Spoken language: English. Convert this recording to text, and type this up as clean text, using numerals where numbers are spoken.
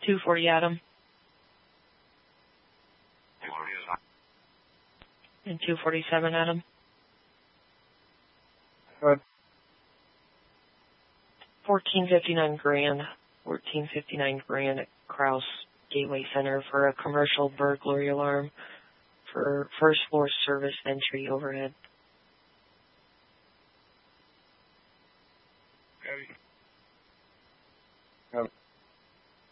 240 Adam. And 247 Adam. Good. 1459 grand. 1459 grand at Krause Gateway Center for a commercial burglary alarm for first floor service entry overhead.